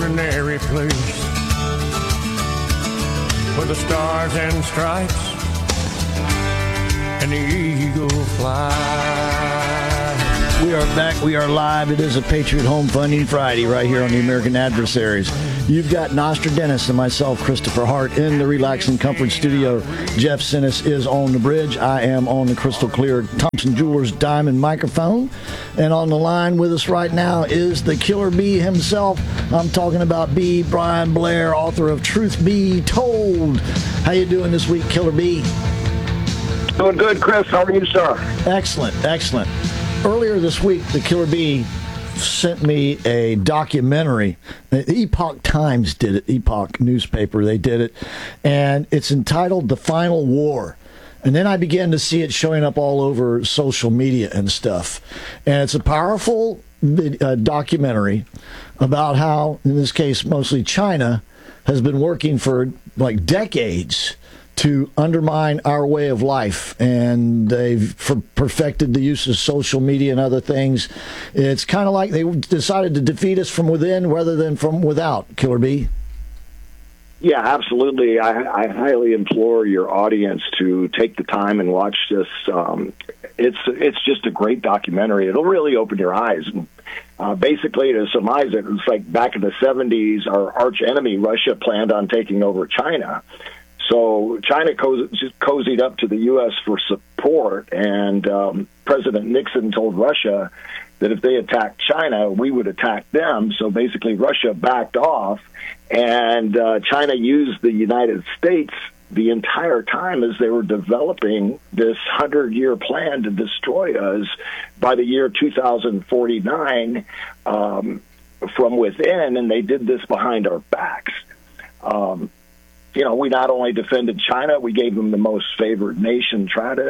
ordinary place where the stars and stripes and the eagle fly. We are back. We are live. It is a Patriot Home Funding Friday right here on the American Adversaries. You've got Nostradamus and myself, Christopher Hart, in the Relax and Comfort studio. Jeff Sinnis is on the bridge. I am on the crystal clear Thompson Jewelers diamond microphone. And on the line with us right now is the Killer Bee himself. I'm talking about B. Brian Blair, author of Truth Be Told. How you doing this week, Killer Bee? Doing good, Chris. How are you, sir? Excellent, excellent. Earlier this week, the Killer Bee sent me a documentary. The Epoch Times did it, Epoch newspaper, they did it, and it's entitled The Final War. And then I began to see it showing up all over social media and stuff. And it's a powerful documentary about how, in this case, mostly China, has been working for like decades to undermine our way of life, and they've perfected the use of social media and other things. It's kind of like they decided to defeat us from within rather than from without, Killer Bee. Yeah, absolutely. I highly implore your audience to take the time and watch this. It's just a great documentary. It'll really open your eyes. Basically, to surmise it, it's like back in the 70s, our arch enemy, Russia, planned on taking over China. So China cozied up to the U.S. for support, and President Nixon told Russia that if they attacked China, we would attack them. So basically, Russia backed off, and China used the United States the entire time as they were developing this 100-year plan to destroy us by the year 2049 from within, and they did this behind our backs. We not only defended China, we gave them the most favored nation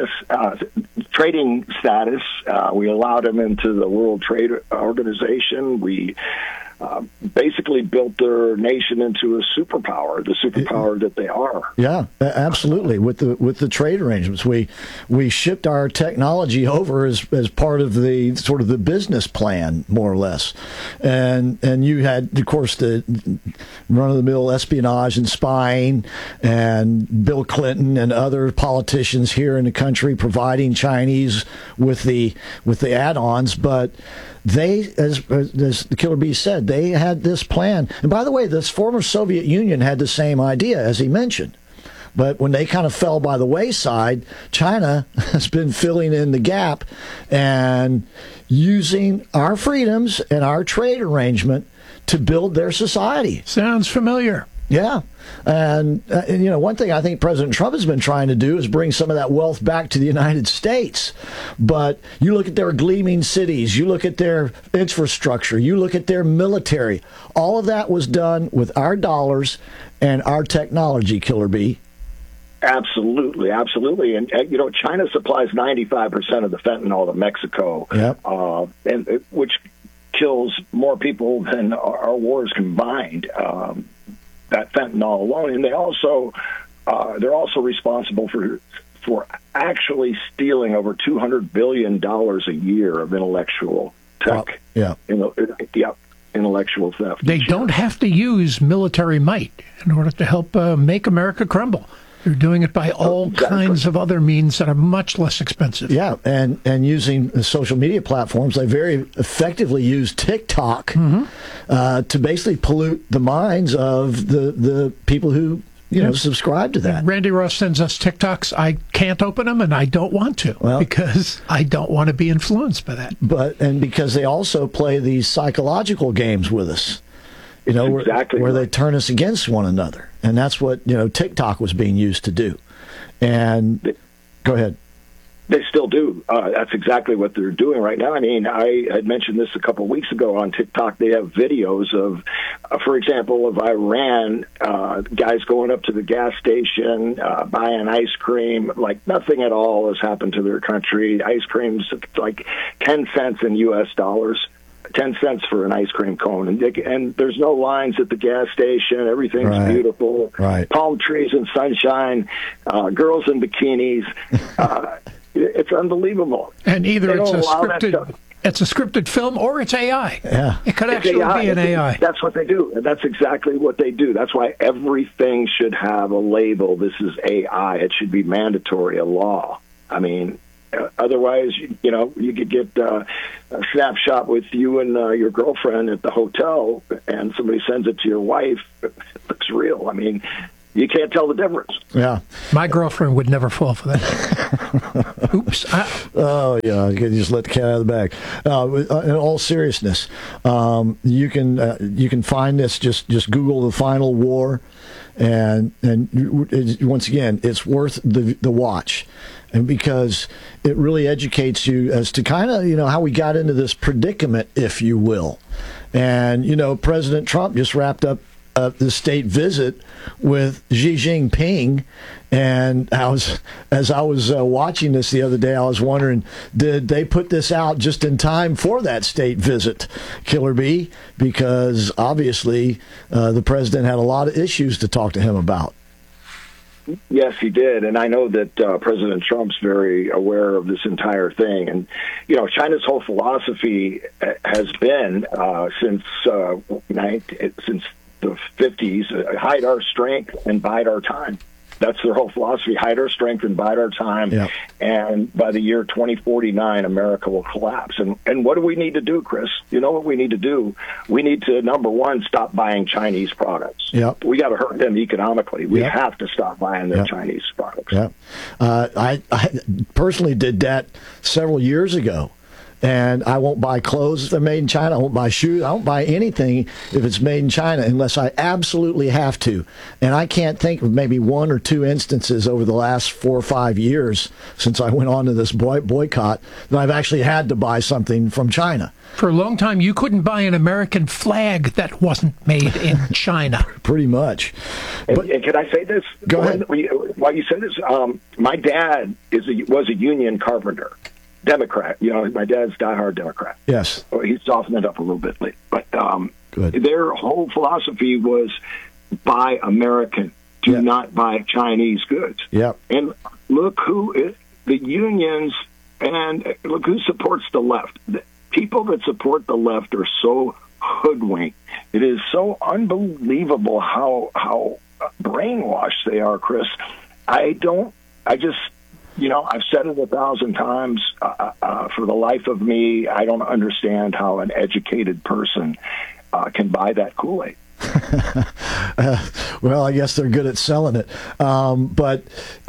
trading status. We allowed them into the World Trade Organization. We basically built their nation into a superpower, the superpower that they are. Yeah, absolutely. With the trade arrangements, we shipped our technology over as part of the sort of the business plan, more or less. And you had, of course, the run-of-the-mill espionage and spying, and Bill Clinton and other politicians here in the country providing Chinese with the add-ons, but they, as the Killer Bee said, they had this plan. And by the way, this former Soviet Union had the same idea, as he mentioned. But when they kind of fell by the wayside, China has been filling in the gap and using our freedoms and our trade arrangement to build their society. Sounds familiar. Yeah. And one thing I think President Trump has been trying to do is bring some of that wealth back to the United States. But you look at their gleaming cities, you look at their infrastructure, you look at their military. All of that was done with our dollars and our technology, Killer Bee. Absolutely, absolutely. And, China supplies 95% of the fentanyl to Mexico, yep. and which kills more people than our wars combined. That fentanyl alone, and they're also responsible for actually stealing over $200 billion a year of intellectual tech. Intellectual theft. They don't have to use military might in order to help make America crumble. They're doing it by all kinds of other means that are much less expensive. Yeah, and using social media platforms, they very effectively use TikTok to basically pollute the minds of the people who subscribe to that. Randy Ross sends us TikToks. I can't open them, and I don't want to because I don't want to be influenced by that. And because they also play these psychological games with us. Where they turn us against one another. And that's what, TikTok was being used to do. And go ahead. They still do. That's exactly what they're doing right now. I mean, I had mentioned this a couple of weeks ago on TikTok. They have videos of, for example, of Iran, guys going up to the gas station, buying ice cream, like nothing at all has happened to their country. Ice cream's like 10 cents in U.S. dollars. 10 cents for an ice cream cone, and there's no lines at the gas station. Everything's beautiful. Right. Palm trees and sunshine, girls in bikinis. It's unbelievable. And either it's It's a scripted film or it's AI. Yeah. It could It's actually be an AI. That's what they do. And that's exactly what they do. That's why everything should have a label. This is AI. It should be mandatory, a law. I mean, otherwise, you could get a snapshot with you and your girlfriend at the hotel, and somebody sends it to your wife. It looks real. I mean, you can't tell the difference. Yeah. My girlfriend would never fall for that. Oops. Oh, yeah. You can just let the cat out of the bag. In all seriousness, you can find this. Just Google The Final War. And once again, it's worth the watch. And because it really educates you as to kind of, how we got into this predicament, if you will. And, President Trump just wrapped up the state visit with Xi Jinping, and as I was watching this the other day, I was wondering, did they put this out just in time for that state visit, Killer B? Because obviously the president had a lot of issues to talk to him about. Yes, he did. And I know that President Trump's very aware of this entire thing. And, China's whole philosophy has been since the 50s, hide our strength and bide our time. That's their whole philosophy, hide our strength and bide our time. Yeah. And by the year 2049, America will collapse. And what do we need to do, Chris? You know what we need to do? We need to, number one, stop buying Chinese products. Yep. We got to hurt them economically. We Yep. have to stop buying their Yep. Chinese products. Yeah. I personally did that several years ago. And I won't buy clothes if they're made in China. I won't buy shoes. I won't buy anything if it's made in China unless I absolutely have to. And I can't think of maybe one or two instances over the last 4 or 5 years since I went on to this boycott that I've actually had to buy something from China. For a long time, you couldn't buy an American flag that wasn't made in China. Pretty much. And can I say this? Go ahead. While you said this, my dad was a union carpenter. Democrat. My dad's diehard Democrat. Yes. He's softened it up a little bit lately. But Good. Their whole philosophy was buy American, do not buy Chinese goods. Yep. And look the unions, and look who supports the left. The people that support the left are so hoodwinked. It is so unbelievable how brainwashed they are, Chris. I've said it 1,000 times. For the life of me, I don't understand how an educated person can buy that Kool-Aid. Well, I guess they're good at selling it. But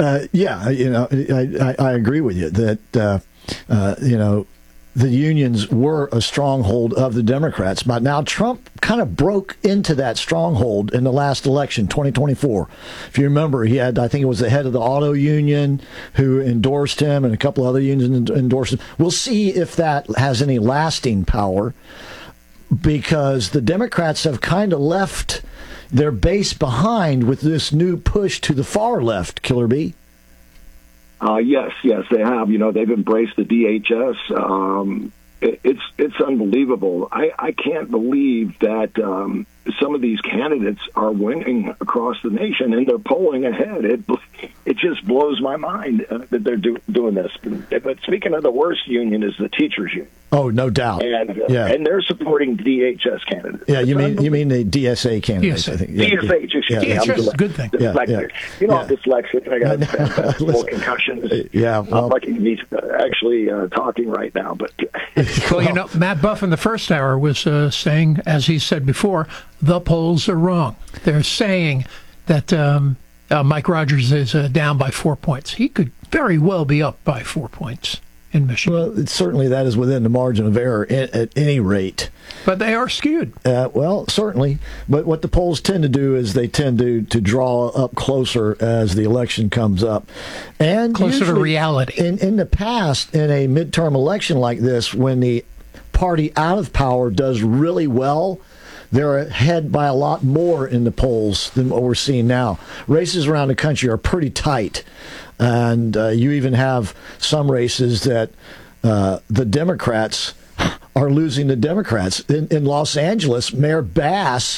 I agree with you that, the unions were a stronghold of the Democrats, but now Trump kind of broke into that stronghold in the last election, 2024. If you remember, he had, I think it was the head of the auto union who endorsed him, and a couple other unions endorsed him. We'll see if that has any lasting power, because the Democrats have kind of left their base behind with this new push to the far left, Killer B. Yes, they have. They've embraced the DHS. It's unbelievable. I can't believe that some of these candidates are winning across the nation, and they're polling ahead. It just blows my mind that they're doing this. But speaking of the worst union is the teachers union. Oh, no doubt. And they're supporting DHS candidates. Yeah, you mean the DSA candidates? DSA. I think. Yeah, DSA, excuse me. DHS is a good thing. Dyslexic. I'm dyslexic. I got full concussions. Yeah, well, I'm lucky to be actually talking right now. But Well, Matt Buff in the first hour was saying, as he said before, the polls are wrong. They're saying that Mike Rogers is down by 4 points. He could very well be up by 4 points in Michigan. Well, certainly that is within the margin of error at any rate. But they are skewed. Well, certainly. But what the polls tend to do is they tend to draw up closer as the election comes up. And closer to usually, reality. In the past, in a midterm election like this, when the party out of power does really well, they're ahead by a lot more in the polls than what we're seeing now. Races around the country are pretty tight. And you even have some races that the Democrats are losing to Democrats. In Los Angeles, Mayor Bass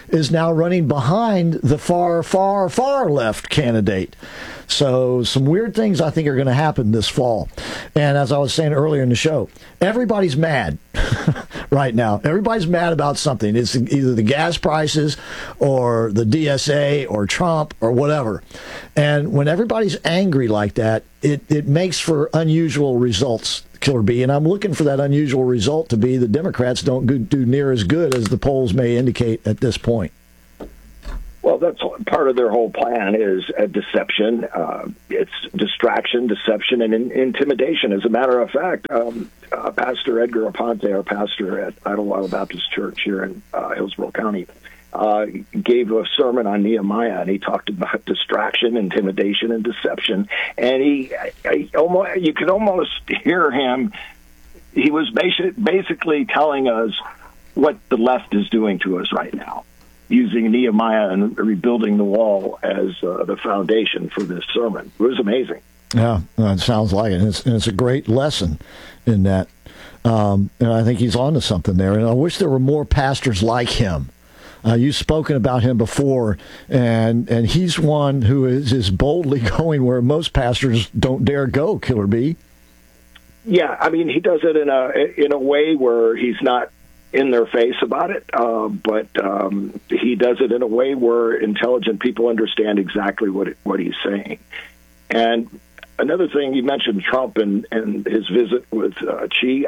is now running behind the far, far, far left candidate. So some weird things I think are going to happen this fall. And as I was saying earlier in the show, everybody's mad right now. Everybody's mad about something. It's either the gas prices or the DSA or Trump or whatever. And when everybody's angry like that, it makes for unusual results, Killer B. And I'm looking for that unusual result to be the Democrats don't do near as good as the polls may indicate at this point. Well, that's part of their whole plan is deception. It's distraction, deception, and intimidation. As a matter of fact, Pastor Edgar Aponte, our pastor at Idlewild Baptist Church here in Hillsborough County, gave a sermon on Nehemiah, and he talked about distraction, intimidation, and deception. And you could almost hear him. He was basically telling us what the left is doing to us right now, using Nehemiah and rebuilding the wall as the foundation for this sermon. It was amazing. Yeah, it sounds like it. And it's a great lesson in that. And I think he's on to something there. And I wish there were more pastors like him. You've spoken about him before, and he's one who is boldly going where most pastors don't dare go, Killer B. Yeah, I mean, he does it in a way where he's not in their face about it, but he does it in a way where intelligent people understand exactly what he's saying. And another thing, you mentioned Trump and his visit with Xi.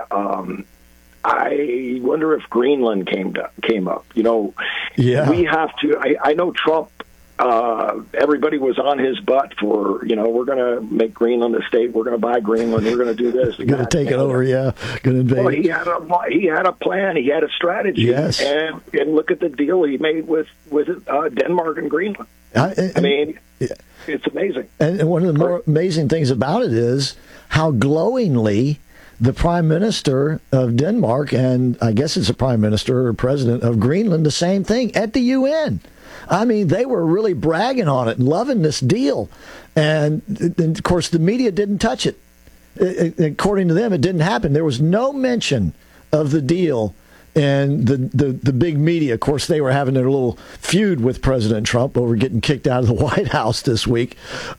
I wonder if Greenland came up. You know, yeah. We have to. I know Trump. Everybody was on his butt for, we're going to make Greenland a state. We're going to buy Greenland. We're going to do this. Going to take it over, yeah. Going to invade. Well, he had a plan. He had a strategy. Yes. And look at the deal he made with Denmark and Greenland. I mean, it's amazing. And one of the more amazing things about it is how glowingly the Prime Minister of Denmark, and I guess it's a Prime Minister or President of Greenland, the same thing at the UN. I mean, they were really bragging on it and loving this deal. And of course, the media didn't touch it. According to them, it didn't happen. There was no mention of the deal in the big media. Of course, they were having their little feud with President Trump over getting kicked out of the White House this week.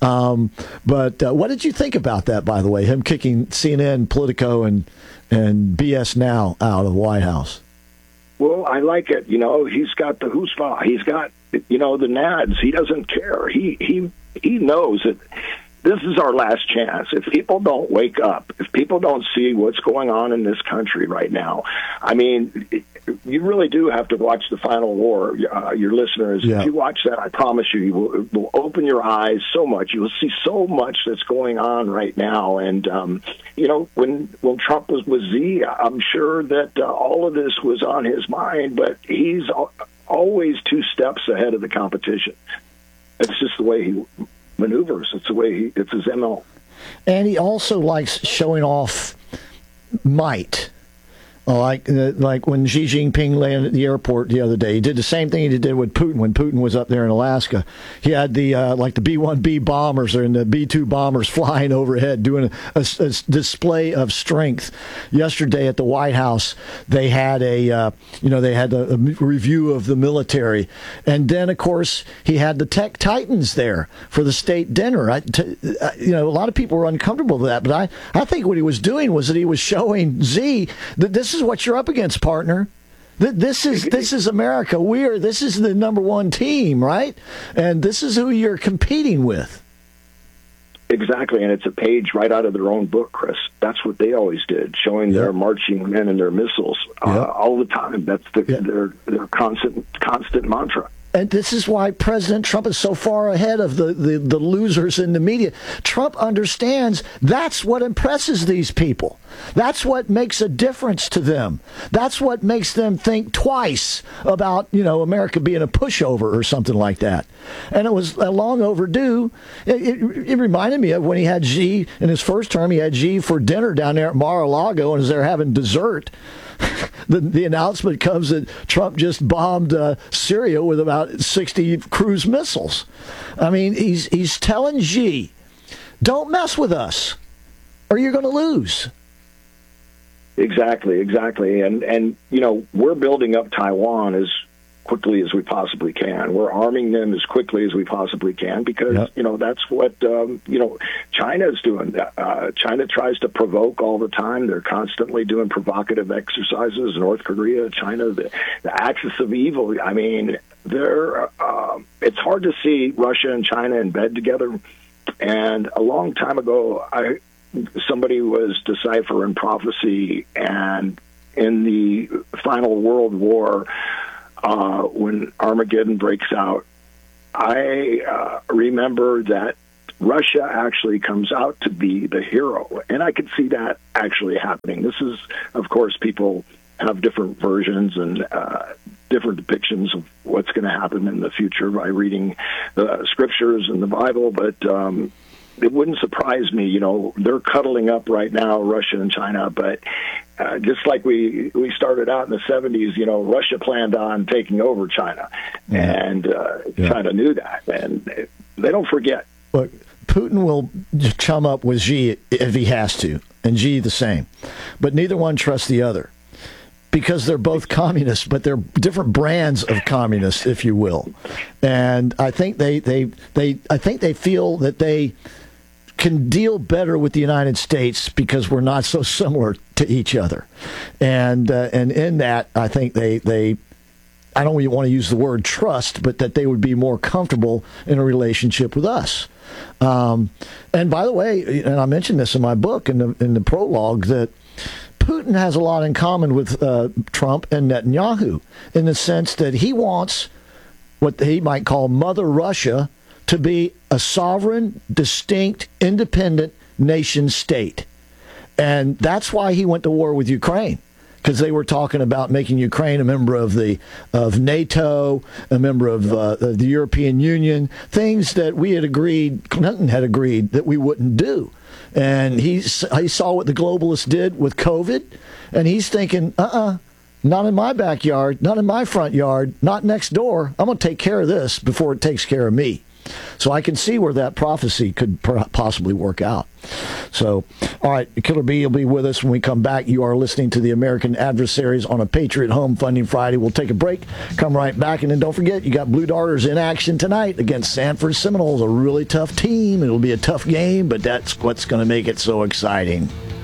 But what did you think about that, by the way, him kicking CNN, Politico, and BS Now out of the White House? Well, I like it. He's got the chutzpah. He's got, the nads. He doesn't care. He knows that this is our last chance. If people don't wake up, if people don't see what's going on in this country right now, I mean, you really do have to watch The Final War. Your listeners, yeah. If you watch that, I promise you, it will open your eyes so much. You will see so much that's going on right now. And, when Trump was with Z, I'm sure that all of this was on his mind, but he's always 2 steps ahead of the competition. It's just the way he maneuvers. It's the way it's his MO. And he also likes showing off might. Like when Xi Jinping landed at the airport the other day, he did the same thing he did with Putin when Putin was up there in Alaska. He had the the B-1B bombers and the B-2 bombers flying overhead, doing a display of strength. Yesterday at the White House, they had a review of the military, and then of course he had the tech titans there for the state dinner. A lot of people were uncomfortable with that, but I think what he was doing was that he was showing Xi that this is what you're up against, partner. This is America. This is the number one team, right? And this is who you're competing with. Exactly, and it's a page right out of their own book, Chris. That's what they always did, showing their marching men and their missiles all the time. That's their constant mantra. And this is why President Trump is so far ahead of the losers in the media. Trump understands that's what impresses these people. That's what makes a difference to them. That's what makes them think twice about, America being a pushover or something like that. And it was long overdue. It reminded me of when he had Xi in his first term. He had Xi for dinner down there at Mar-a-Lago, and as they're having dessert, the announcement comes that Trump just bombed Syria with about 60 cruise missiles. I mean, he's telling Xi, don't mess with us or you're going to lose. Exactly. And we're building up Taiwan as quickly as we possibly can. We're arming them as quickly as we possibly can because, that's what, China is doing. China tries to provoke all the time. They're constantly doing provocative exercises. North Korea, China, the axis of evil. I mean, it's hard to see Russia and China in bed together. And a long time ago, somebody was deciphering prophecy, and in the final World War, when Armageddon breaks out, I remember that Russia actually comes out to be the hero, and I could see that actually happening. This is, of course, people have different versions and different depictions of what's going to happen in the future by reading the scriptures and the Bible, but it wouldn't surprise me. They're cuddling up right now, Russia and China, but just like we started out in the 70s, Russia planned on taking over China, and China knew that, and they don't forget. Look, Putin will chum up with Xi if he has to, and Xi the same, but neither one trusts the other. Because they're both communists, but they're different brands of communists, if you will. And I think they feel that they can deal better with the United States because we're not so similar to each other. And in that, I think they I don't even want to use the word trust, but that they would be more comfortable in a relationship with us. And by the way, and I mentioned this in my book in the prologue, that Putin has a lot in common with Trump and Netanyahu in the sense that he wants what he might call Mother Russia to be a sovereign, distinct, independent nation state. And that's why he went to war with Ukraine, because they were talking about making Ukraine a member of NATO, a member of the European Union, things that we had agreed, Clinton had agreed that we wouldn't do. And he saw what the globalists did with COVID, and he's thinking, not in my backyard, not in my front yard, not next door. I'm going to take care of this before it takes care of me. So I can see where that prophecy could possibly work out. So, all right, Killer B will be with us when we come back. You are listening to the American Adversaries on a Patriot Home Funding Friday. We'll take a break, come right back, and then don't forget, you got Blue Darters in action tonight against Sanford Seminoles, a really tough team. It'll be a tough game, but that's what's going to make it so exciting.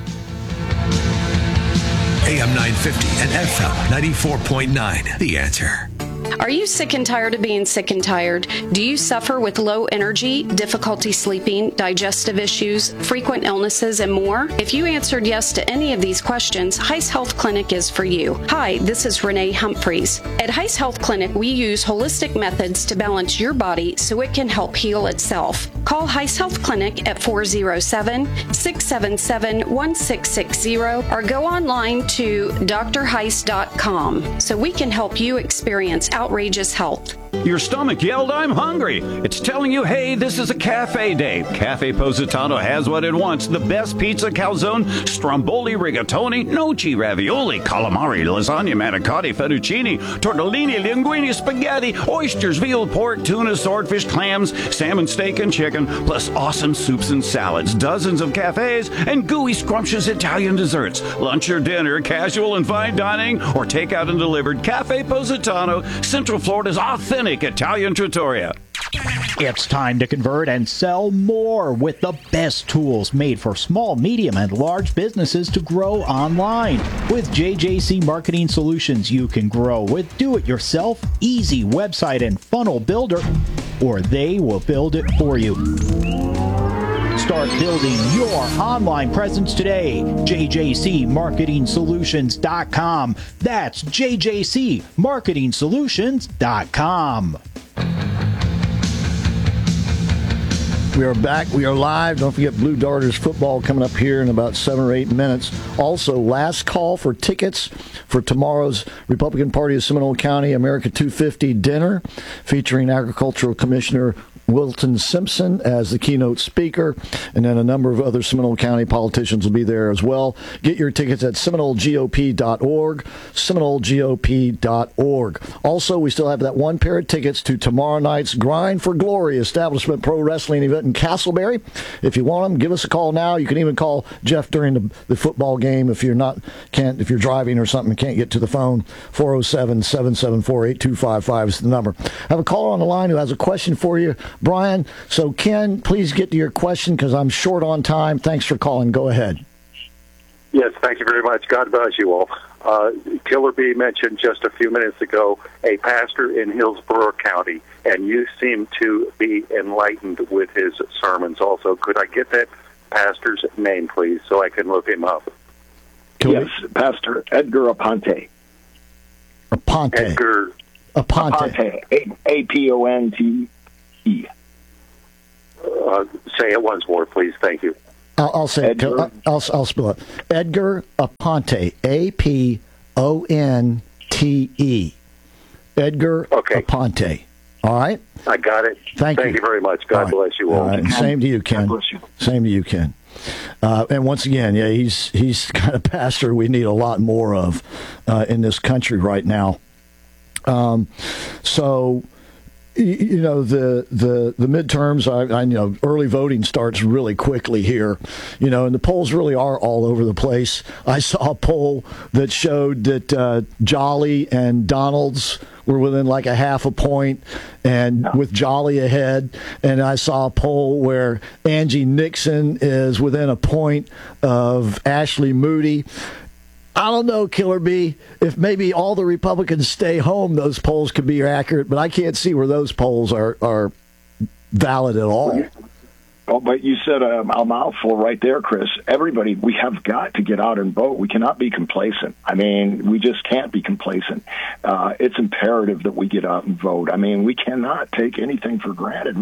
AM 950 and FM 94.9, The Answer. Are you sick and tired of being sick and tired? Do you suffer with low energy, difficulty sleeping, digestive issues, frequent illnesses, and more? If you answered yes to any of these questions, Heiss Health Clinic is for you. Hi, this is Renee Humphreys. At Heiss Health Clinic, we use holistic methods to balance your body so it can help heal itself. Call Heiss Health Clinic at 407-677-1660 or go online to drheiss.com so we can help you experience outrageous health. Your stomach yelled, "I'm hungry." It's telling you, hey, this is a cafe day. Cafe Positano has what it wants. The best pizza, calzone, stromboli, rigatoni, gnocchi, ravioli, calamari, lasagna, manicotti, fettuccine, tortellini, linguine, spaghetti, oysters, veal, pork, tuna, swordfish, clams, salmon, steak, and chicken, plus awesome soups and salads, dozens of cafes, and gooey, scrumptious Italian desserts. Lunch or dinner, casual and fine dining, or takeout and delivered. Cafe Positano, Central Florida's authentic Italian trattoria. It's time to convert and sell more with the best tools made for small, medium, and large businesses to grow online. With JJC Marketing Solutions, you can grow with do-it-yourself, easy website and funnel builder, or they will build it for you. Start building your online presence today. JJCMarketingSolutions.com. That's JJCMarketingSolutions.com. We are back. We are live. Don't forget Blue Darters football coming up here in about 7 or 8 minutes. Also, last call for tickets for tomorrow's Republican Party of Seminole County America 250 dinner featuring Agricultural Commissioner Wilton Simpson as the keynote speaker, and then a number of other Seminole County politicians will be there as well. Get your tickets at SeminoleGOP.org, SeminoleGOP.org. Also, we still have that one pair of tickets to tomorrow night's Grind for Glory Establishment Pro Wrestling event Summit in Castleberry. If you want them, give us a call now. You can even call Jeff during the football game if you're driving or something and can't get to the phone. 407-774-8255 is the number. I have a caller on the line who has a question for you, Brian. So, Ken, please get to your question because I'm short on time. Thanks for calling. Go ahead. Yes, thank you very much. God bless you all. Killer B mentioned just a few minutes ago a pastor in Hillsborough County, and you seem to be enlightened with his sermons also. Could I get that pastor's name, please, so I can look him up? Yes, Pastor Edgar Aponte. Aponte. Edgar Aponte. Aponte. Say it once more, please. Thank you. I'll say Edgar. it. I'll spell it. Edgar Aponte. Aponte. Edgar Aponte. All right? I got it. Thank you very much. God bless you all. Right. Same to you, Ken. God bless you. Same to you, Ken. And once again, yeah, he's kind of pastor we need a lot more of in this country right now. So, you know, the midterms, I know early voting starts really quickly here, you know, and the polls really are all over the place. I saw a poll that showed that Jolly and Donalds were within like a half a point, and with Jolly ahead. And I saw a poll where Angie Nixon is within a point of Ashley Moody. I don't know, Killer B, if maybe all the Republicans stay home, those polls could be accurate, but I can't see where those polls are valid at all. Oh, but you said a mouthful right there, Chris. Everybody, we have got to get out and vote. We cannot be complacent. I mean, we just can't be complacent. It's imperative that we get out and vote. I mean, we cannot take anything for granted.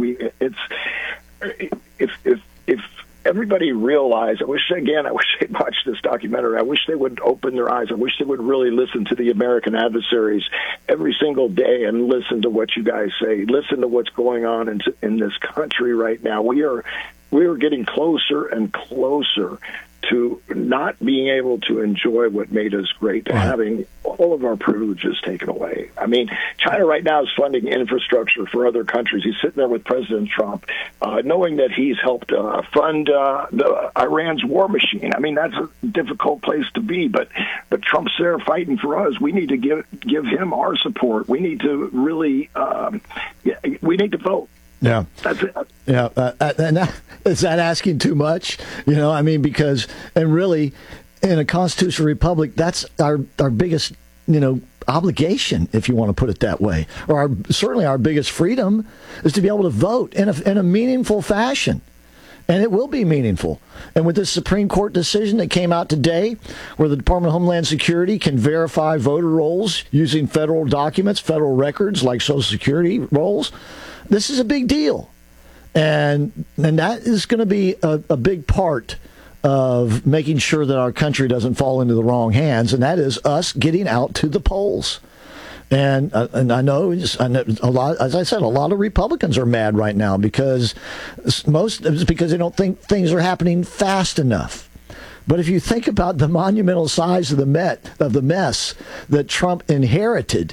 If everybody realized, I wish they watched this documentary. I wish they would open their eyes. I wish they would really listen to the American adversaries every single day and listen to what you guys say. Listen to what's going on in this country right now. We are getting closer and closer to not being able to enjoy what made us great, to having all of our privileges taken away. I mean, China right now is funding infrastructure for other countries. He's sitting there with President Trump, knowing that he's helped fund Iran's war machine. I mean, that's a difficult place to be, but Trump's there fighting for us. We need to give him our support. We need to really, we need to vote. Yeah. That's it. Yeah. And is that asking too much? You know, I mean, because, and really, in a constitutional republic, that's our biggest, you know, obligation, if you want to put it that way. Or certainly our biggest freedom is to be able to vote in a meaningful fashion. And it will be meaningful. And with this Supreme Court decision that came out today, where the Department of Homeland Security can verify voter rolls using federal documents, federal records like Social Security rolls, this is a big deal. And that is going to be a big part of making sure that our country doesn't fall into the wrong hands, and that is us getting out to the polls. And I know a lot, as I said, a lot of Republicans are mad right now because they don't think things are happening fast enough. But if you think about the monumental size of the mess that Trump inherited,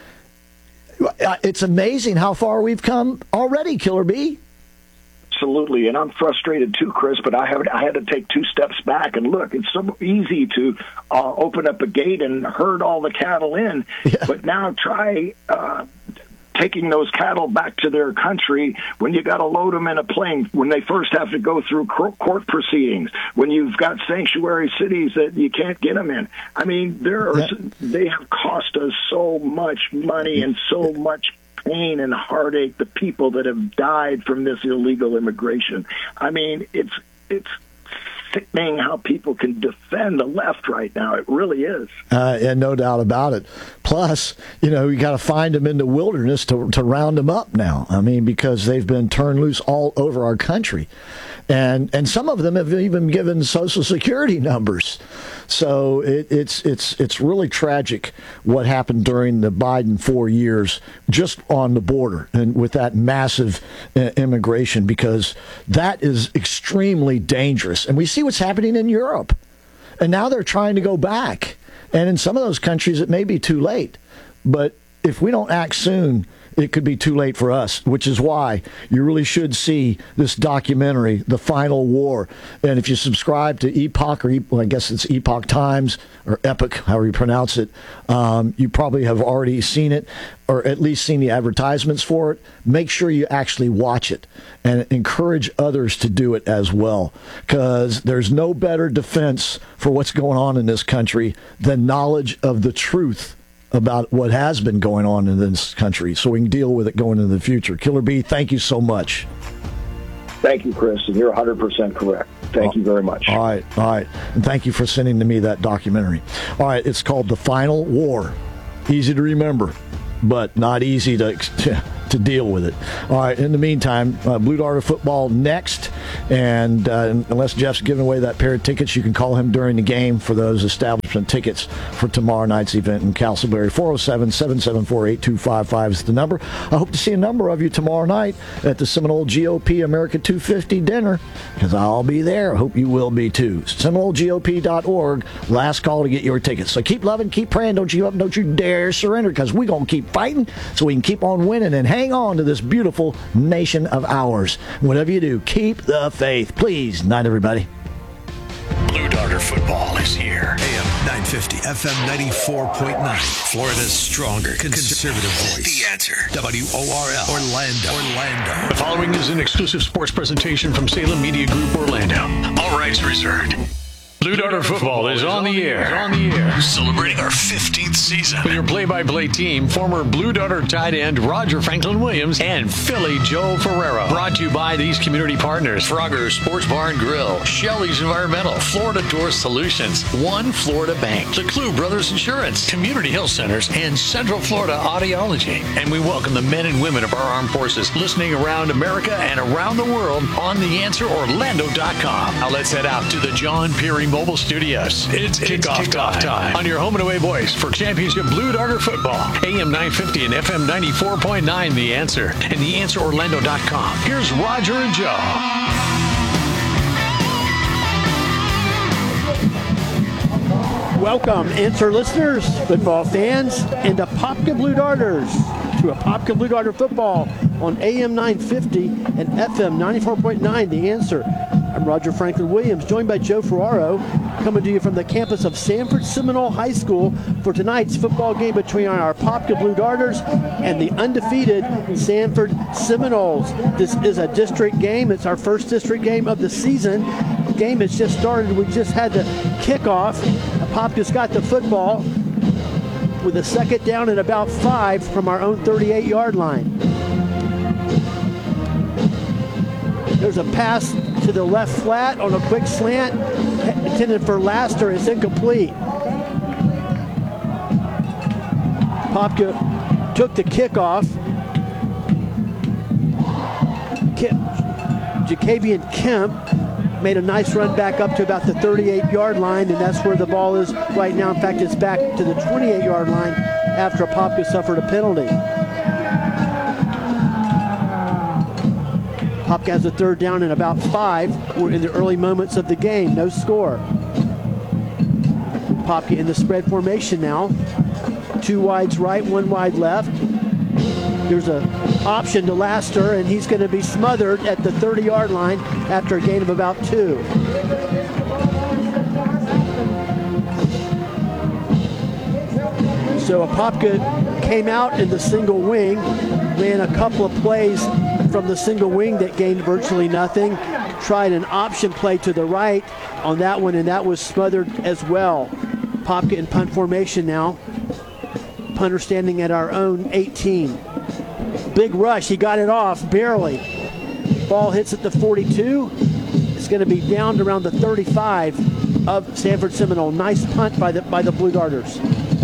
it's amazing how far we've come already, Killer B. Absolutely, and I'm frustrated too, Chris. But I had to take two steps back and look. It's so easy to open up a gate and herd all the cattle in, but now try taking those cattle back to their country when you got to load them in a plane, when they first have to go through court proceedings, when you've got sanctuary cities that you can't get them in. I mean, they have cost us so much money and so much pain and heartache, the people that have died from this illegal immigration. I mean, it's sickening how people can defend the left right now. It really is. And no doubt about it. Plus, you know, you got to find them in the wilderness to round them up now. I mean, because they've been turned loose all over our country. And some of them have even given Social Security numbers. So it's really tragic what happened during the Biden 4 years just on the border and with that massive immigration, because that is extremely dangerous. And we see what's happening in Europe. And now they're trying to go back. And in some of those countries, it may be too late. But if we don't act soon, it could be too late for us, which is why you really should see this documentary, The Final War. And if you subscribe to Epoch, I guess it's Epoch Times or Epoch, however you pronounce it, you probably have already seen it, or at least seen the advertisements for it. Make sure you actually watch it and encourage others to do it as well, because there's no better defense for what's going on in this country than knowledge of the truth about what has been going on in this country, so we can deal with it going into the future. Killer B, thank you so much. Thank you, Chris, and you're 100% correct. Thank you very much. All right. And thank you for sending to me that documentary. All right, it's called The Final War. Easy to remember, but not easy to deal with it. All right, in the meantime, Blue Darter football next, and unless Jeff's giving away that pair of tickets, you can call him during the game for those establishment tickets for tomorrow night's event in Castleberry. 407-774-8255 is the number. I hope to see a number of you tomorrow night at the Seminole GOP America 250 dinner, because I'll be there. I hope you will be too. SeminoleGOP.org, last call to get your tickets. So keep loving, keep praying, don't you give up, don't you dare surrender, because we're going to keep fighting so we can keep on winning and hang on to this beautiful nation of ours. Whatever you do, keep the faith. Please. Night, everybody. Blue Darter football is here. AM 950, FM 94.9. Florida's stronger conservative voice. The Answer. WORL. Orlando. The following is an exclusive sports presentation from Salem Media Group, Orlando. All rights reserved. Blue Darter football is on the air. Celebrating our 15th season. With your play-by-play team, former Blue Darter tight end Roger Franklin Williams and Philly Joe Ferrero. Brought to you by these community partners: Frogger Sports Bar and Grill, Shelley's Environmental, Florida Door Solutions, One Florida Bank, the Clue Brothers Insurance, Community Health Centers, and Central Florida Audiology. And we welcome the men and women of our armed forces listening around America and around the world on TheAnswerOrlando.com. Now let's head out to the John Peary Mobile Studios. It's kickoff time on your home and away voice for championship Blue Darter football. AM 950 and FM 94.9, The Answer, and TheAnswerOrlando.com. Here's Roger and Joe. Welcome, Answer listeners, football fans, and Apopka Blue Darters to Apopka Blue Darter football on AM 950 and FM 94.9, The Answer. I'm Roger Franklin Williams, joined by Joe Ferraro, coming to you from the campus of Sanford Seminole High School for tonight's football game between our Apopka Blue Darters and the undefeated Sanford Seminoles. This is a district game. It's our first district game of the season. The game has just started. We just had the kickoff. Apopka's got the football with a second down and about 5 from our own 38-yard line. There's a pass to the left flat on a quick slant intended for Laster. It's incomplete. Apopka took the kickoff. Jacavian Kemp made a nice run back up to about the 38-yard line, and that's where the ball is right now. In fact, it's back to the 28-yard line after Apopka suffered a penalty. Apopka has a third down and about 5. We're in the early moments of the game. No score. Apopka in the spread formation now. 2 wides right, 1 wide left. There's an option to Laster, and he's going to be smothered at the 30-yard line after a gain of about 2. So Apopka came out in the single wing, ran a couple of plays from the single wing that gained virtually nothing. Tried an option play to the right on that one, and that was smothered as well. Apopka in punt formation now. Punter standing at our own 18. Big rush, he got it off, barely. Ball hits at the 42. It's going to be down to around the 35 of Sanford Seminole. Nice punt by the Blue Darters.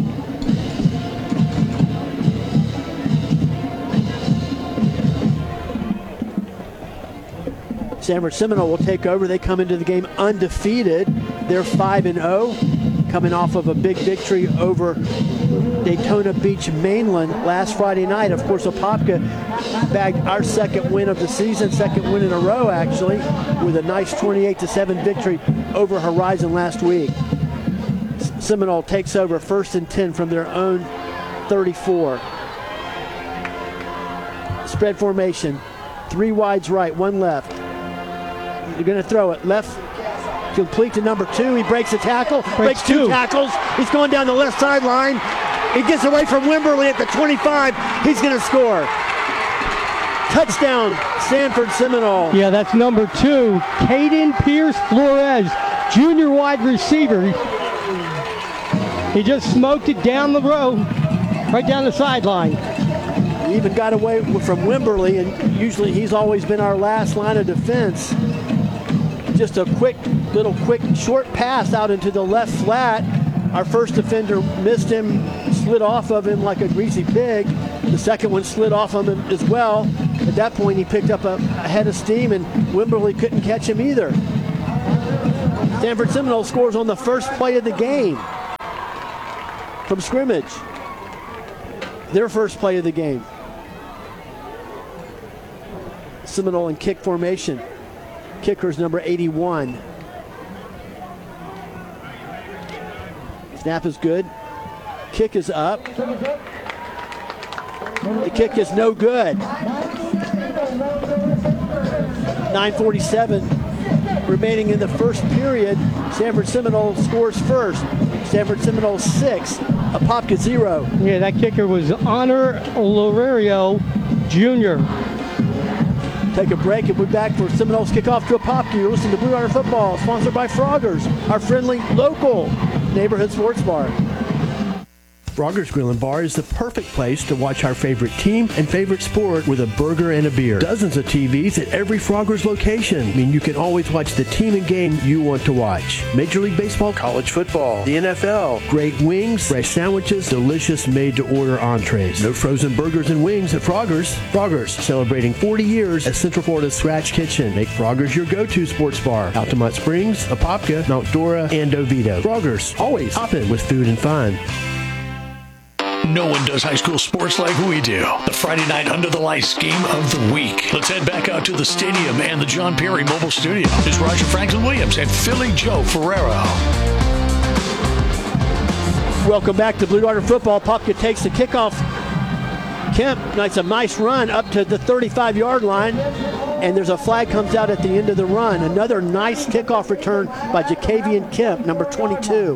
Sanford Seminole will take over. They come into the game undefeated. They're 5-0, coming off of a big victory over Daytona Beach Mainland last Friday night. Of course, Apopka bagged our second win of the season, second win in a row actually, with a nice 28-7 victory over Horizon last week. Seminole takes over 1st and 10 from their own 34. Spread formation. 3 wides right, 1 left. You're going to throw it. Left, complete to number 2. He breaks a tackle. Breaks 2 tackles. He's going down the left sideline. He gets away from Wimberly at the 25. He's going to score. Touchdown, Sanford Seminole. Yeah, that's number 2, Caden Pierce Flores, junior wide receiver. He just smoked it down the road, right down the sideline. He even got away from Wimberly, and usually he's always been our last line of defense. Just a quick short pass out into the left flat. Our first defender missed him, slid off of him like a greasy pig. The second one slid off of him as well. At that point, he picked up a head of steam, and Wimberly couldn't catch him either. Sanford Seminole scores on the first play of the game from scrimmage. Their first play of the game. Seminole in kick formation. Kicker's number 81. Snap is good. Kick is up. The kick is no good. 9:47 remaining in the first period. Sanford Seminole scores first. Sanford Seminole 6, Apopka 0. Yeah, that kicker was Honor Lorerio Jr. Take a break and we're back for Seminoles kickoff to Apopka. You're listening to Blue Darter Football, sponsored by Froggers, our friendly local neighborhood sports bar. Froggers Grill & Bar is the perfect place to watch our favorite team and favorite sport with a burger and a beer. Dozens of TVs at every Froggers location. I mean, you can always watch the team and game you want to watch. Major League Baseball, college football, the NFL, great wings, fresh sandwiches, delicious made-to-order entrees. No frozen burgers and wings at Froggers. Froggers, celebrating 40 years as Central Florida's Scratch Kitchen. Make Froggers your go-to sports bar. Altamont Springs, Apopka, Mount Dora, and Oviedo. Froggers, always hopping with food and fun. No one does high school sports like we do. The Friday night Under the Lights game of the week. Let's head back out to the stadium and the John Perry Mobile Studio. Here's Roger Franklin Williams and Philly Joe Ferrero. Welcome back to Blue Darter Football. Apopka takes the kickoff. Kemp, that's a nice run up to the 35-yard line. And there's a flag comes out at the end of the run. Another nice kickoff return by Jacavian Kemp, number 22.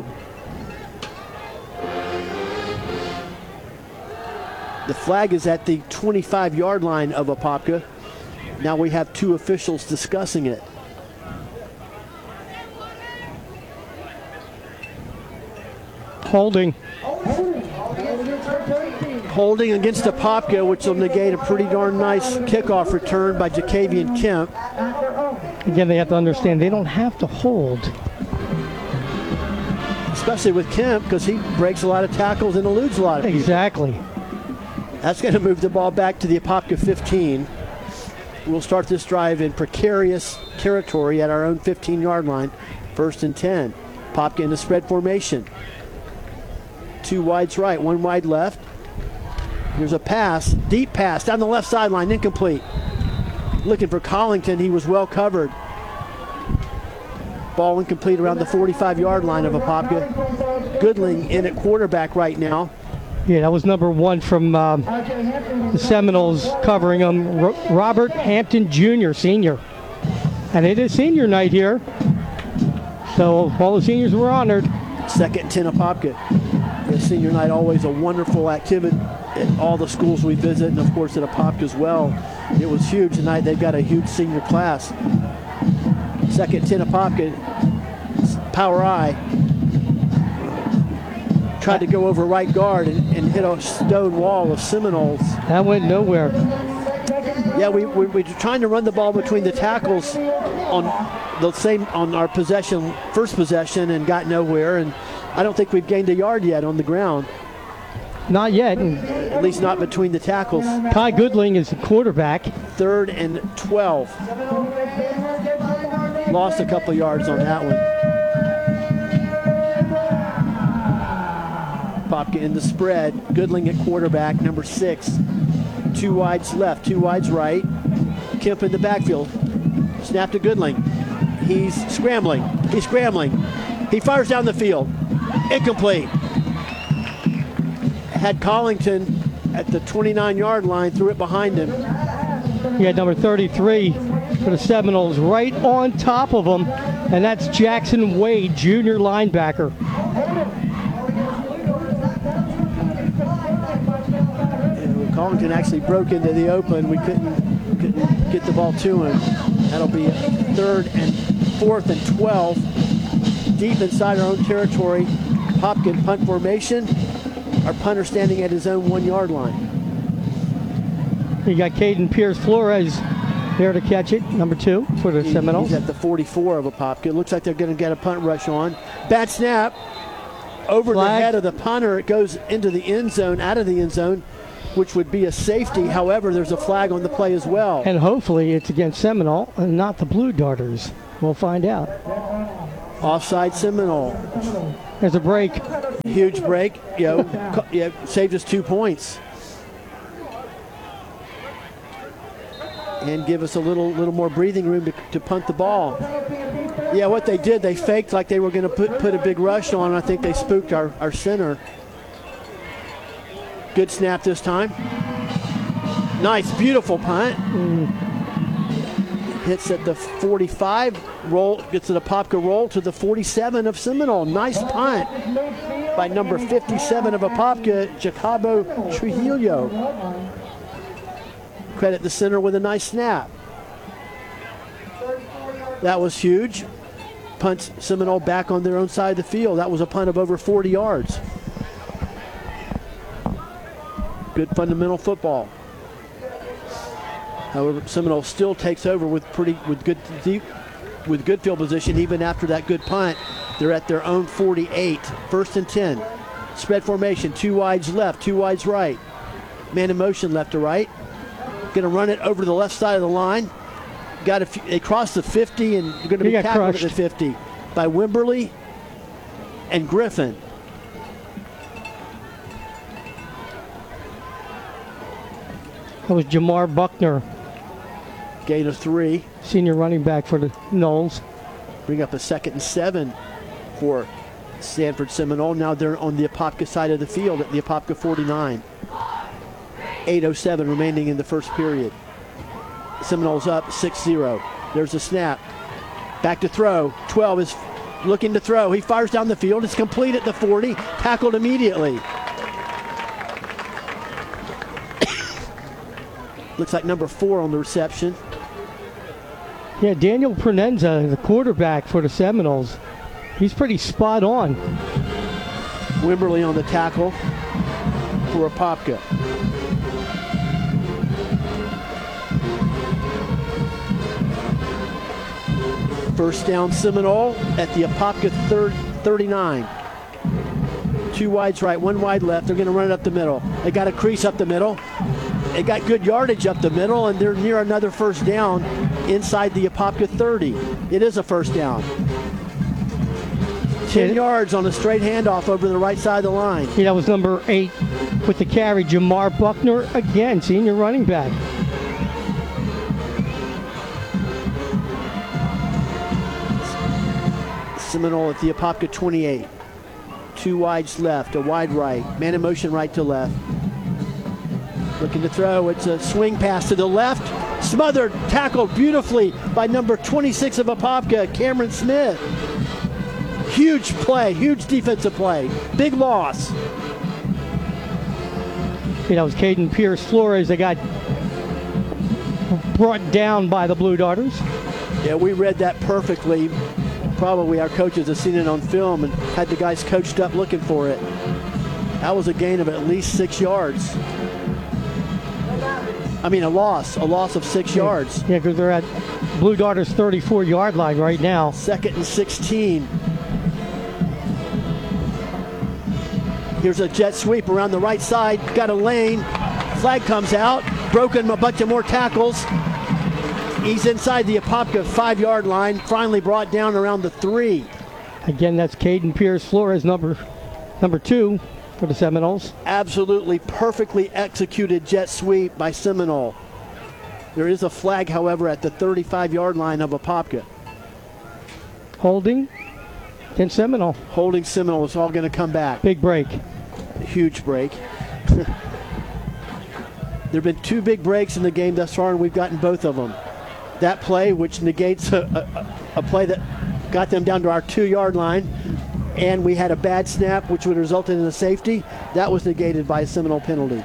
The flag is at the 25-yard line of Apopka. Now we have 2 officials discussing it. Holding. Holding against Apopka, which will negate a pretty darn nice kickoff return by Jacavian Kemp. Again, they have to understand they don't have to hold. Especially with Kemp, because he breaks a lot of tackles and eludes a lot of people. Exactly. That's going to move the ball back to the Apopka 15. We'll start this drive in precarious territory at our own 15-yard line. 1st and 10. Apopka in the spread formation. 2 wides right, 1 wide left. Here's a pass, deep pass down the left sideline, incomplete. Looking for Collington, he was well covered. Ball incomplete around the 45-yard line of Apopka. Goodling in at quarterback right now. Yeah, that was number 1 from the Seminoles covering him, Robert Hampton Jr., senior. And it is senior night here, so all the seniors were honored. 2nd and 10 Apopka. The senior night, always a wonderful activity at all the schools we visit, and of course at Apopka as well. It was huge tonight. They've got a huge senior class. 2nd and 10 Apopka. Power I. Tried to go over right guard and hit a stone wall of Seminoles. That went nowhere. Yeah, we're trying to run the ball between the tackles on our possession, first possession, and got nowhere. And I don't think we've gained a yard yet on the ground. Not yet. At least not between the tackles. Ty Goodling is the quarterback. 3rd and 12. Lost a couple yards on that one. Apopka in the spread. Goodling at quarterback, number 6. 2 wides left, 2 wides right. Kemp in the backfield. Snap to Goodling. He's scrambling. He fires down the field. Incomplete. Had Collington at the 29-yard line, threw it behind him. He had number 33 for the Seminoles right on top of him, and that's Jackson Wade, junior linebacker. And Collington actually broke into the open. We couldn't get the ball to him. That'll be 3rd and 4th and 12, deep inside our own territory. Popkin punt formation. Our punter standing at his own 1-yard line. You got Caden Pierce Flores there to catch it, number 2 for the Seminoles. He's at the 44 of Apopka. Looks like they're going to get a punt rush on. Bad snap over the head of the punter. It goes into the end zone, out of the end zone, which would be a safety. However, there's a flag on the play as well. And hopefully it's against Seminole and not the Blue Darters. We'll find out. Offside Seminole. There's a break. Huge break. Saved us 2 points. And give us a little more breathing room to punt the ball. Yeah, what they did, they faked like they were going to put a big rush on. I think they spooked our center. Good snap this time. Nice, beautiful punt. Hits at the 45, gets an Apopka roll to the 47 of Seminole. Nice punt by number 57 of Apopka, Jacobo Trujillo. Credit the center with a nice snap. That was huge. Punts Seminole back on their own side of the field. That was a punt of over 40 yards. Good fundamental football. However, Seminole still takes over with good field position even after that good punt. They're at their own 48. 1st and 10. Spread formation. 2 wides left, 2 wides right. Man in motion left to right. Going to run it over to the left side of the line. They crossed the 50 and going to be tackled at the 50 by Wimberly and Griffin. That was Jamar Buckner. Gain of 3. Senior running back for the Noles. Bring up a 2nd and 7 for Sanford Seminole. Now they're on the Apopka side of the field at the Apopka 49. 8:07 remaining in the first period. Seminoles up 6-0. There's a snap. Back to throw. 12 is looking to throw. He fires down the field. It's complete at the 40. Tackled immediately. Looks like number 4 on the reception. Yeah, Daniel Pronenza, the quarterback for the Seminoles. He's pretty spot on. Wimberly on the tackle for Apopka. First down Seminole at the Apopka 39. 2 wides right, 1 wide left. They're going to run it up the middle. They got a crease up the middle. They got good yardage up the middle, and they're near another first down inside the Apopka 30. It is a first down. 10 yards on a straight handoff over the right side of the line. Yeah, that was number 8 with the carry, Jamar Buckner, again, senior running back. Seminole at the Apopka 28. 2 wides left, a wide right. Man in motion right to left. Looking to throw. It's a swing pass to the left. Smothered, tackled beautifully by number 26 of Apopka, Cameron Smith. Huge play, huge defensive play. Big loss. That was Caden Pierce Flores. They got brought down by the Blue Darters. Yeah, we read that perfectly. Probably our coaches have seen it on film and had the guys coached up looking for it. That was a gain of at least 6 yards. I mean, a loss of 6 yards. Yeah, because they're at Blue Darters' 34-yard line right now. 2nd and 16. Here's a jet sweep around the right side. Got a lane. Flag comes out. Broken a bunch of more tackles. He's inside the Apopka 5-yard line. Finally brought down around the 3. Again, that's Caden Pierce Flores, number 2 for the Seminoles. Absolutely perfectly executed jet sweep by Seminole. There is a flag, however, at the 35-yard line of Apopka. Holding against Seminole. Holding Seminole is all going to come back. Big break. Huge break. There have been 2 big breaks in the game thus far, and we've gotten both of them. That play, which negates a play that got them down to our 2-yard line, and we had a bad snap, which would have resulted in a safety. That was negated by a Seminole penalty.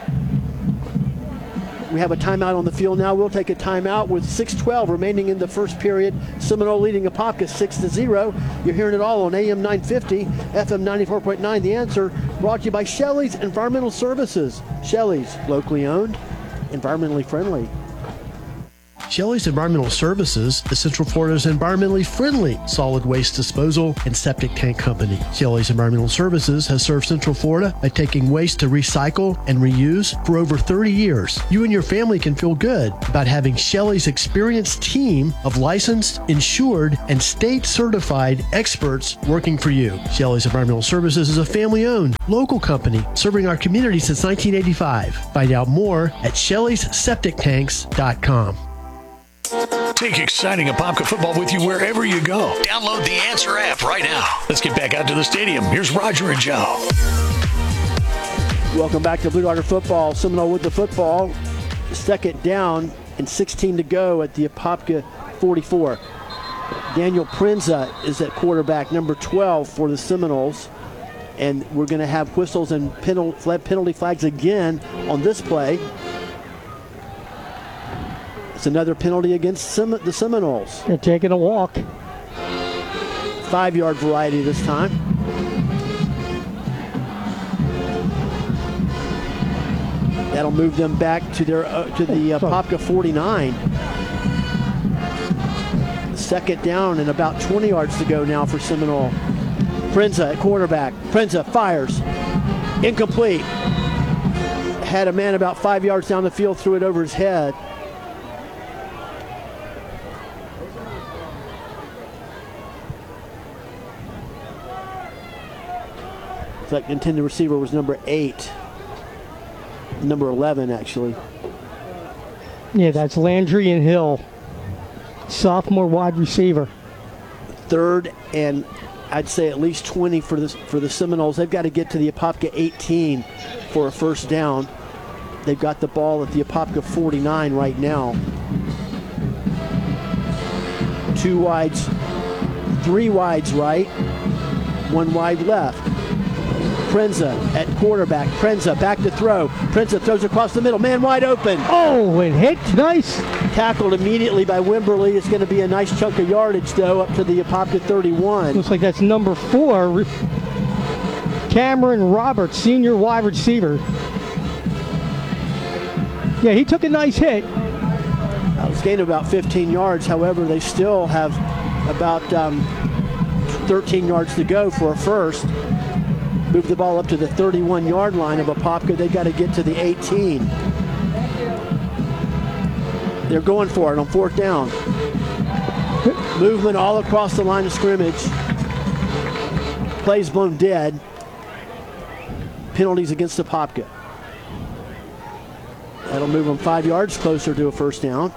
We have a timeout on the field now. We'll take a timeout with 6:12 remaining in the first period. Seminole leading Apopka 6-0. You're hearing it all on AM 950, FM 94.9. The Answer, brought to you by Shelley's Environmental Services. Shelley's, locally owned, environmentally friendly. Shelley's Environmental Services is Central Florida's environmentally friendly solid waste disposal and septic tank company. Shelley's Environmental Services has served Central Florida by taking waste to recycle and reuse for over 30 years. You and your family can feel good about having Shelley's experienced team of licensed, insured, and state-certified experts working for you. Shelley's Environmental Services is a family-owned, local company serving our community since 1985. Find out more at Shelley'sSepticTanks.com. Take exciting Apopka football with you wherever you go. Download the Answer app right now. Let's get back out to the stadium. Here's Roger and Joe. Welcome back to Blue Darter football. Seminole with the football. 2nd down and 16 to go at the Apopka 44. Daniel Prenza is at quarterback, number 12 for the Seminoles. And we're going to have whistles and penalty flags again on this play. It's another penalty against the Seminoles. They're taking a walk. 5-yard variety this time. That'll move them back to their to the Apopka 49. 2nd down and about 20 yards to go now for Seminole. Prenza at quarterback. Prenza fires. Incomplete. Had a man about 5 yards down the field, threw it over his head. That intended receiver was number 8. Number 11, actually. Yeah, that's Landry and Hill. Sophomore wide receiver. 3rd and I'd say at least 20 for the Seminoles. They've got to get to the Apopka 18 for a first down. They've got the ball at the Apopka 49 right now. 2 wides, 3 wides right, 1 wide left. Prenza at quarterback. Prenza back to throw. Prenza throws across the middle. Man wide open. Oh, it hit. Nice. Tackled immediately by Wimberly. It's going to be a nice chunk of yardage, though, up to the Apopka 31. Looks like that's number 4. Cameron Roberts, senior wide receiver. Yeah, he took a nice hit. It was gained about 15 yards. However, they still have about 13 yards to go for a first. Move the ball up to the 31-yard line of Apopka. They got to get to the 18. They're going for it on 4th down. Movement all across the line of scrimmage. Plays blown dead. Penalties against Apopka. That'll move them 5 yards closer to a first down.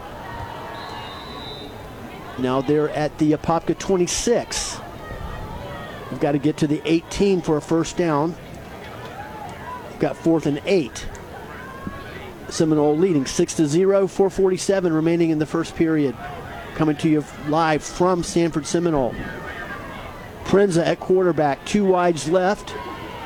Now they're at the Apopka 26. We've got to get to the 18 for a first down. We've got 4th and 8. Seminole leading 6-0, 4:47 remaining in the first period. Coming to you live from Sanford Seminole. Prenza at quarterback, 2 wides left.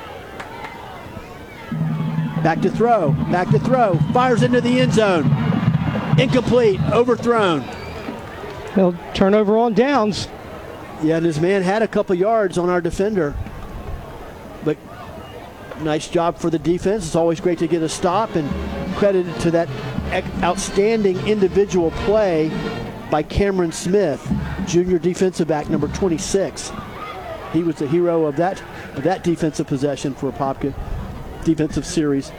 Back to throw, fires into the end zone. Incomplete, overthrown. Well, turnover on downs. Yeah, and his man had a couple yards on our defender. But nice job for the defense. It's always great to get a stop, and credited to that outstanding individual play by Cameron Smith, junior defensive back, number 26. He was the hero of that defensive possession for Apopka, defensive series.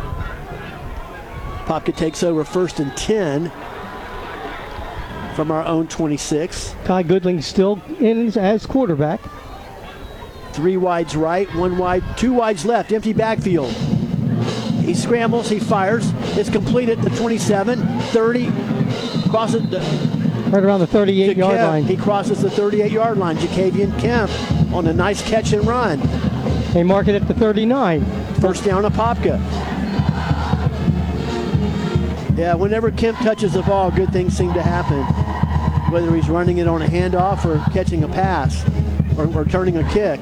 Apopka takes over 1st and 10 from our own 26. Ty Goodling still in as quarterback. 3 wides right, 1 wide, 2 wides left, empty backfield. He scrambles, he fires. It's complete at the 27, 30, crosses right around the 38-yard line. He crosses the 38-yard line. Jacavian Kemp on a nice catch and run. They mark it at the 39. First down, Apopka. Yeah, whenever Kemp touches the ball, good things seem to happen. Whether he's running it on a handoff or catching a pass or turning a kick.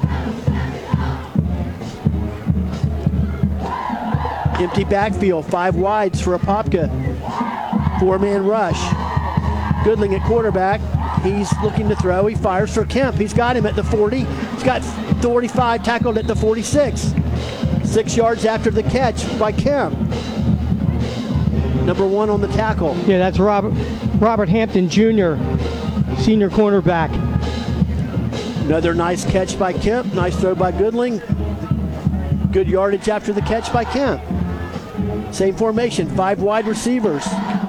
Empty backfield, 5 wides for Apopka. 4-man rush. Goodling at quarterback. He's looking to throw. He fires for Kemp. He's got him at the 40. He's got 45, tackled at the 46. 6 yards after the catch by Kemp. Number 1 on the tackle. Yeah, that's Robert Hampton Jr., senior cornerback. Another nice catch by Kemp. Nice throw by Goodling. Good yardage after the catch by Kemp. Same formation, 5 wide receivers.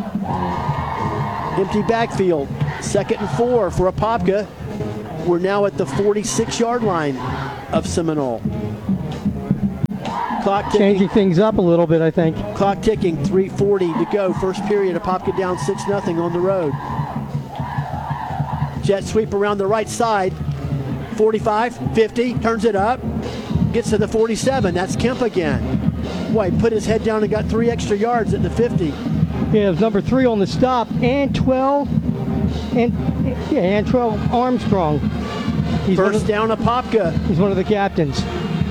Empty backfield. 2nd and 4 for Apopka. We're now at the 46-yard line of Seminole. Clock ticking. Changing things up a little bit, I think. Clock ticking, 3:40 to go. First period, Apopka down 6-0 on the road. Jet sweep around the right side. 45, 50, turns it up. Gets to the 47. That's Kemp again. Boy, he put his head down and got 3 extra yards at the 50. Yeah, it was number 3 on the stop, and 12 Armstrong. First down, Apopka. He's one of the captains.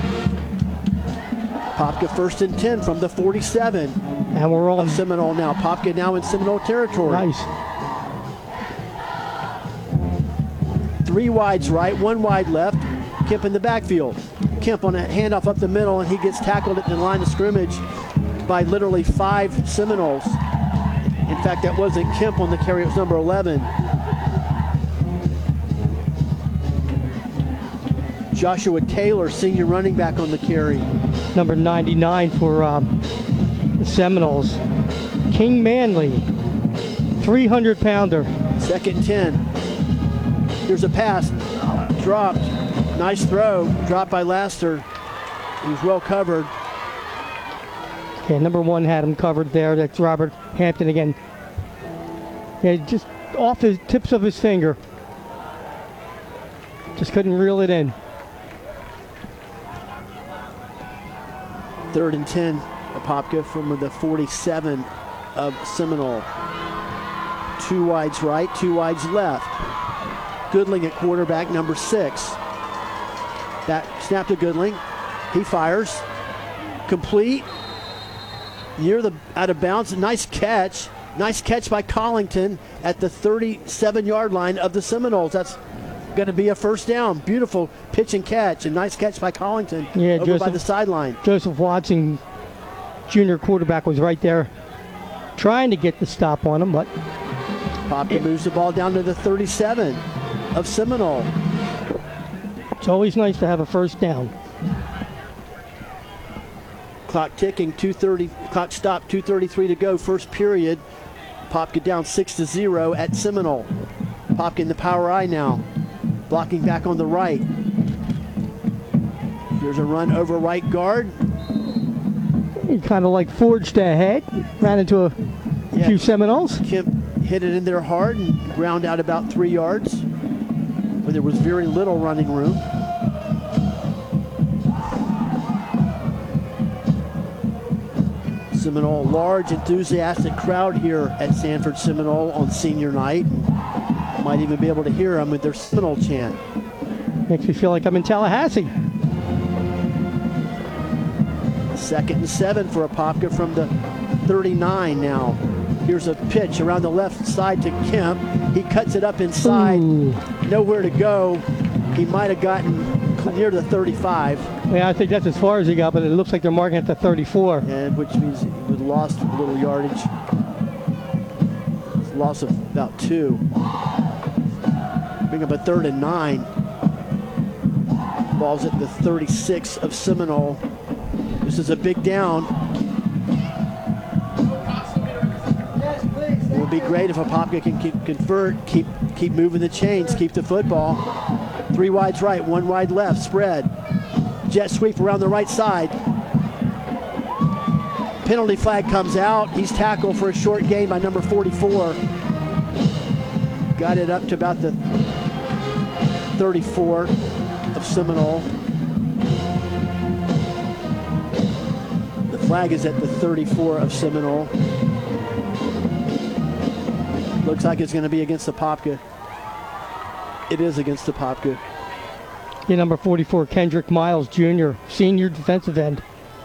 Apopka 1st and 10 from the 47. And we're on Seminole now. Apopka now in Seminole territory. Nice. 3 wides right, 1 wide left. Kemp in the backfield. Kemp on a handoff up the middle, and he gets tackled at the line of scrimmage by literally 5 Seminoles. In fact, that wasn't Kemp on the carry, it was number 11. Joshua Taylor, senior running back on the carry. Number 99 for the Seminoles. King Manley, 300-pounder. 2nd and 10. Here's a pass, dropped. Nice throw, dropped by Laster. He was well covered. Okay, number 1 had him covered there. That's Robert Hampton again. Yeah, just off the tips of his finger. Just couldn't reel it in. 3rd and 10, Apopka from the 47 of Seminole. 2 wides right, 2 wides left. Goodling at quarterback, number 6. That snap to Goodling. He fires. Complete. Near the out of bounds. Nice catch. Nice catch by Collington at the 37-yard line of the Seminoles. That's going to be a first down. Beautiful pitch and catch. A nice catch by Collington over by the sideline. Joseph Watson, junior quarterback, was right there trying to get the stop on him, but Apopka moves the ball down to the 37 of Seminole. It's always nice to have a first down. Clock ticking, 2:30. Clock stopped, 2:33 to go. First period. Apopka down 6-0 at Seminole. Apopka in the power I now. Blocking back on the right. Here's a run over right guard. He kind of like forged ahead. Ran into a few Seminoles. Kemp hit it in there hard and ground out about 3 yards. Where there was very little running room. Seminole, large, enthusiastic crowd here at Sanford Seminole on senior night. Might even be able to hear them with their Seminole chant. Makes me feel like I'm in Tallahassee. 2nd and 7 for Apopka from the 39 now. Here's a pitch around the left side to Kemp. He cuts it up inside. Ooh. Nowhere to go. He might have gotten near the 35. Yeah, I think that's as far as he got, but it looks like they're marking at the 34. And which means he would lost a little yardage. Loss of about 2. Bring up a 3rd and 9. Ball's at the 36 of Seminole. This is a big down. It would be great if Apopka can convert, keep moving the chains, keep the football. 3 wides right, 1 wide left, spread. Jet sweep around the right side. Penalty flag comes out. He's tackled for a short gain by number 44. Got it up to about the 34 of Seminole. The flag is at the 34 of Seminole. Looks like it's going to be against the Apopka. It is against the Apopka. Yeah, number 44, Kendrick Miles Jr., senior defensive end.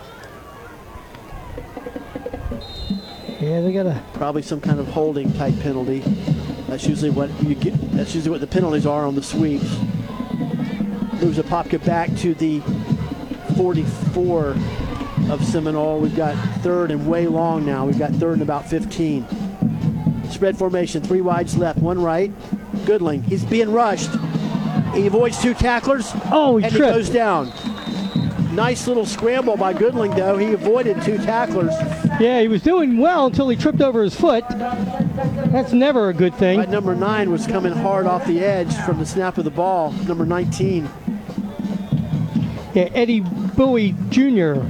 Yeah, they got probably some kind of holding type penalty. That's usually what you get. That's usually what the penalties are on the sweeps. Moves Apopka back to the 44 of Seminole. We've got third and way long now. We've got third and about 15. Spread formation, 3 wides left, 1 right. Goodling, he's being rushed. He avoids 2 tacklers. Oh, he goes down. Nice little scramble by Goodling, though. He avoided 2 tacklers. Yeah, he was doing well until he tripped over his foot. That's never a good thing. Right, number 9 was coming hard off the edge from the snap of the ball. Number 19. Yeah, Eddie Bowie Jr.